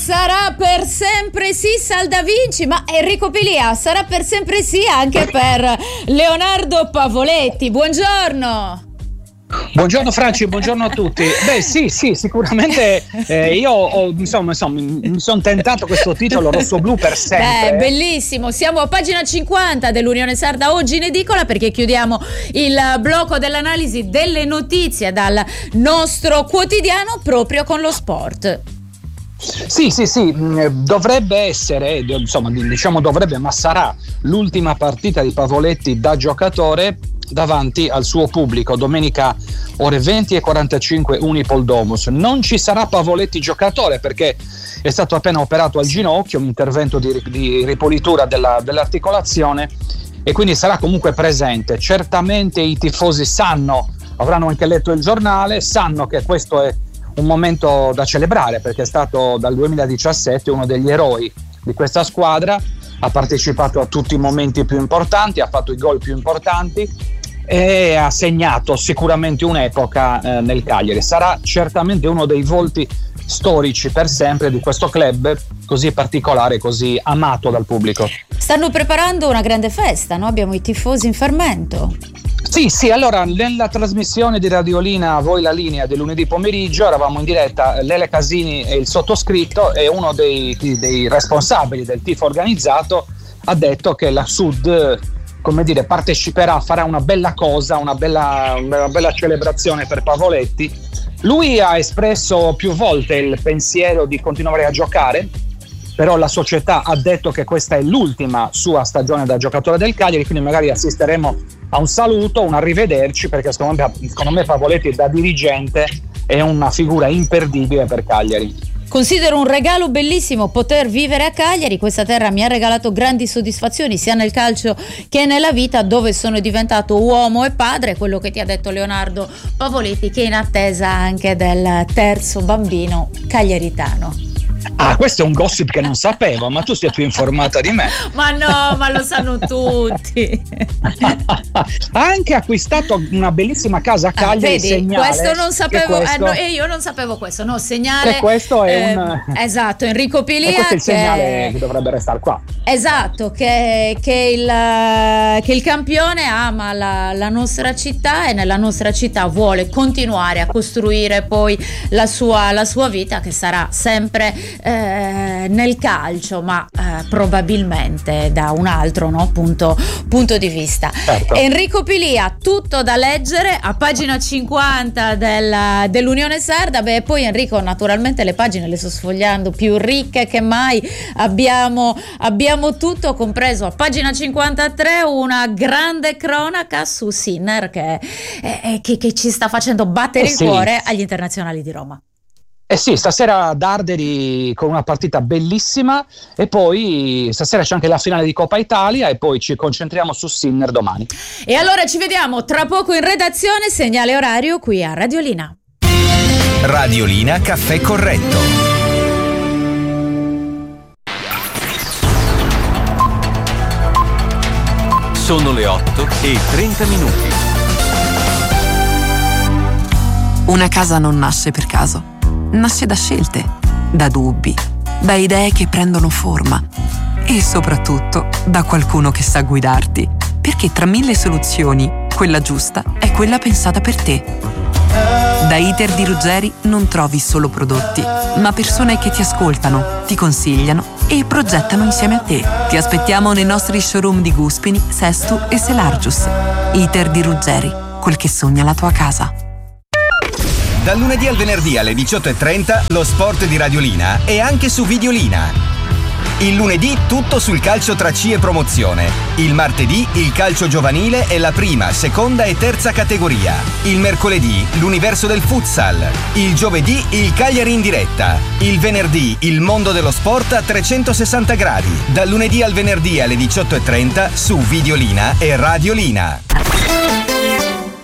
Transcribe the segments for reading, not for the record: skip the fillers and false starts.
sarà per sempre sì Salda Vinci, ma Enrico Pilia, sarà per sempre sì anche per Leonardo Pavoletti. Buongiorno. Buongiorno Franci, buongiorno a tutti. Beh sì, sicuramente io mi sono tentato questo titolo rosso-blu per sempre. Beh, bellissimo, siamo a pagina 50 dell'Unione Sarda oggi in edicola, perché chiudiamo il blocco dell'analisi delle notizie dal nostro quotidiano proprio con lo sport. Sì, dovrebbe essere, dovrebbe, ma sarà l'ultima partita di Pavoletti da giocatore davanti al suo pubblico. Domenica ore 20:45 Unipol Domus. Non ci sarà Pavoletti giocatore perché è stato appena operato al ginocchio, un intervento di ripulitura dell'articolazione, e quindi sarà comunque presente. Certamente i tifosi avranno anche letto il giornale, sanno che questo è un momento da celebrare, perché è stato dal 2017 uno degli eroi di questa squadra, ha partecipato a tutti i momenti più importanti, ha fatto i gol più importanti e ha segnato sicuramente un'epoca nel Cagliari. Sarà certamente uno dei volti storici per sempre di questo club così particolare, così amato dal pubblico. Stanno preparando una grande festa, no? Abbiamo i tifosi in fermento. Sì, allora nella trasmissione di Radiolina Voi la linea del lunedì pomeriggio eravamo in diretta Lele Casini e il sottoscritto, e uno dei responsabili del tifo organizzato ha detto che la Sud, parteciperà, farà una bella cosa, una bella celebrazione per Pavoletti. Lui ha espresso più volte il pensiero di continuare a giocare, però la società ha detto che questa è l'ultima sua stagione da giocatore del Cagliari, quindi magari assisteremo a un saluto, un arrivederci, perché secondo me Pavoletti da dirigente è una figura imperdibile per Cagliari. Considero un regalo bellissimo poter vivere a Cagliari. Questa terra mi ha regalato grandi soddisfazioni sia nel calcio che nella vita, dove sono diventato uomo e padre, quello che ti ha detto Leonardo Pavoletti, che è in attesa anche del terzo bambino cagliaritano. Ah, questo è un gossip che non sapevo, ma tu sei più informata di me. Ma no, ma lo sanno tutti. Ha anche acquistato una bellissima casa a Cagliari. Vedi, segnale questo non sapevo, questo, io non sapevo questo, no, segnale. Che questo è un esatto, Enrico Pilia. E questo è il segnale che dovrebbe restare qua. Esatto, che il campione ama la nostra città, e nella nostra città vuole continuare a costruire poi la sua vita, che sarà sempre nel calcio, ma probabilmente da un altro punto di vista. Certo. Enrico Pilia, tutto da leggere a pagina 50 dell'Unione Sarda. Beh, poi Enrico, naturalmente le pagine le sto sfogliando più ricche che mai, abbiamo tutto, compreso a pagina 53 una grande cronaca su Sinner che ci sta facendo battere il cuore agli internazionali di Roma. Sì, stasera Darderi con una partita bellissima, e poi stasera c'è anche la finale di Coppa Italia, e poi ci concentriamo su Sinner domani. E allora ci vediamo tra poco in redazione, segnale orario qui a Radiolina. Radiolina Caffè Corretto. Sono le 8:30. Una casa non nasce per caso. Nasce da scelte, da dubbi, da idee che prendono forma e soprattutto da qualcuno che sa guidarti, perché tra 1000 soluzioni, quella giusta è quella pensata per te. Da Iter di Ruggeri non trovi solo prodotti, ma persone che ti ascoltano, ti consigliano e progettano insieme a te. Ti aspettiamo nei nostri showroom di Guspini, Sestu e Selargius. Iter di Ruggeri, quel che sogna la tua casa. Dal lunedì al venerdì alle 18:30 lo sport di Radiolina è anche su Videolina. Il lunedì tutto sul calcio tra C e promozione. Il martedì il calcio giovanile e la prima, seconda e terza categoria. Il mercoledì l'universo del futsal. Il giovedì il Cagliari in diretta. Il venerdì il mondo dello sport a 360 gradi. Dal lunedì al venerdì alle 18:30 su Videolina e Radiolina.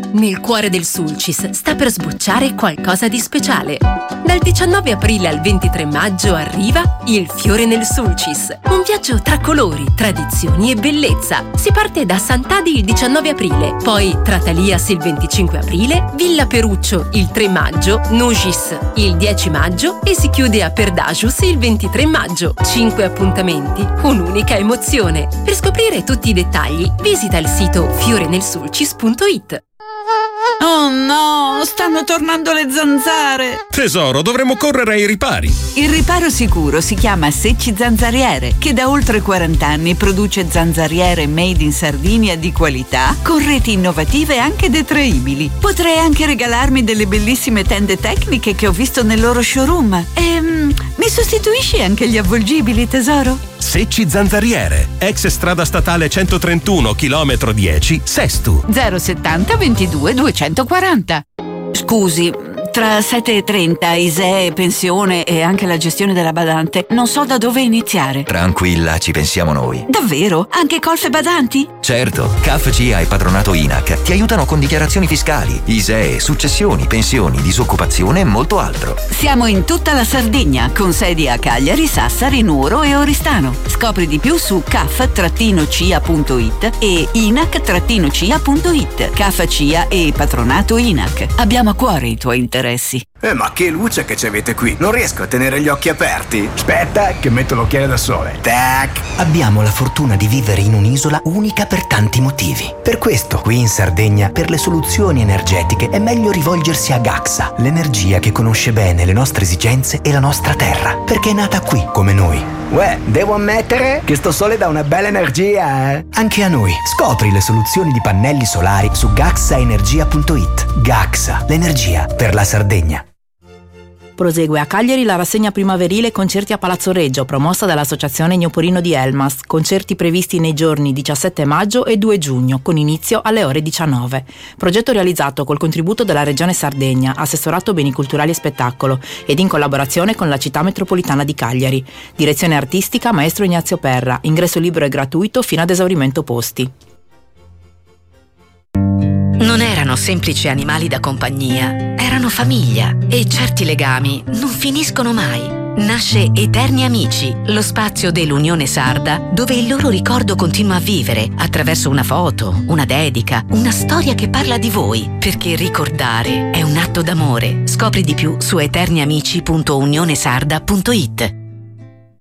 Nel cuore del Sulcis sta per sbocciare qualcosa di speciale. Dal 19 aprile al 23 maggio arriva Il Fiore nel Sulcis, un viaggio tra colori, tradizioni e bellezza. Si parte da Sant'Adi il 19 aprile, poi Tratalias il 25 aprile, Villa Peruccio il 3 maggio, Nugis il 10 maggio e si chiude a Perdagius il 23 maggio. 5 appuntamenti, un'unica emozione. Per scoprire tutti i dettagli visita il sito fiorenelsulcis.it. Oh no, stanno tornando le zanzare! Tesoro, dovremmo correre ai ripari. Il riparo sicuro si chiama Secci Zanzariere, che da oltre 40 anni produce zanzariere made in Sardinia di qualità, con reti innovative anche detraibili. Potrei anche regalarmi delle bellissime tende tecniche che ho visto nel loro showroom. Mi sostituisci anche gli avvolgibili, tesoro? Secci Zanzariere, ex strada statale 131, chilometro 10, Sestu. 070 22 240. Scusi, tra 7:30, ISEE, pensione e anche la gestione della badante, non so da dove iniziare. Tranquilla, ci pensiamo noi. Davvero? Anche colf e badanti? Certo, CAF, CIA e Patronato INAC ti aiutano con dichiarazioni fiscali, ISEE, successioni, pensioni, disoccupazione e molto altro. Siamo in tutta la Sardegna, con sedi a Cagliari, Sassari, Nuoro e Oristano. Scopri di più su caf-cia.it e inac-cia.it. CAF, CIA e Patronato INAC. Abbiamo a cuore i tuoi interessi. Ma che luce che ci avete qui! Non riesco a tenere gli occhi aperti. Aspetta, che metto l'occhiale da sole. Tac! Abbiamo la fortuna di vivere in un'isola unica per tanti motivi. Per questo, qui in Sardegna, per le soluzioni energetiche è meglio rivolgersi a Gaxa, l'energia che conosce bene le nostre esigenze e la nostra terra, perché è nata qui, come noi. Uè, devo ammettere che sto sole dà una bella energia, eh? Anche a noi. Scopri le soluzioni di pannelli solari su gaxaenergia.it. Gaxa, l'energia per la Sardegna. Prosegue a Cagliari la rassegna primaverile Concerti a Palazzo Reggio, promossa dall'Associazione Gnoporino di Elmas. Concerti previsti nei giorni 17 maggio e 2 giugno, con inizio alle ore 19. Progetto realizzato col contributo della Regione Sardegna, Assessorato Beni Culturali e Spettacolo, ed in collaborazione con la Città Metropolitana di Cagliari. Direzione artistica Maestro Ignazio Perra. Ingresso libero e gratuito fino ad esaurimento posti. Non erano semplici animali da compagnia, erano famiglia e certi legami non finiscono mai. Nasce Eterni Amici, lo spazio dell'Unione Sarda dove il loro ricordo continua a vivere attraverso una foto, una dedica, una storia che parla di voi, perché ricordare è un atto d'amore. Scopri di più su eterniamici.unionesarda.it.